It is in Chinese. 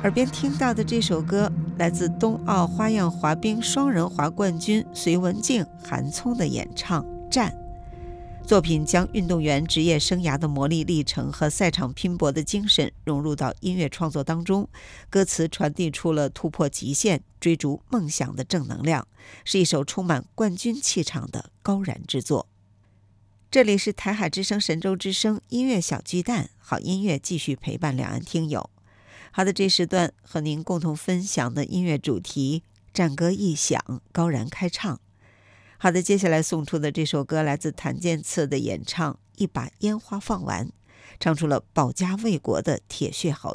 耳边听到的这首歌来自冬奥花样滑冰双人滑冠军隋文静、韩聪的演唱《战》。作品将运动员职业生涯的磨砺历程和赛场拼搏的精神融入到音乐创作当中，歌词传递出了突破极限、追逐梦想的正能量，是一首充满冠军气场的高燃之作。这里是台海之声神州之声音乐小巨蛋，好音乐继续陪伴两岸听友。好的，这时段和您共同分享的音乐主题，战歌一响，高燃开唱。好的，接下来送出的这首歌来自谭健次的演唱《一把烟花放完》，唱出了保家卫国的铁血豪